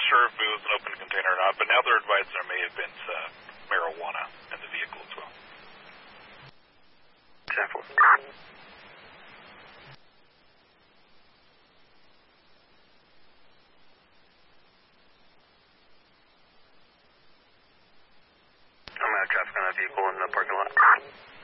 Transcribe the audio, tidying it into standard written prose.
sure if it was an open container or not, but now they're advised there may have been marijuana in the vehicle as well. 10-4. I'm going to have traffic on that vehicle in the parking lot.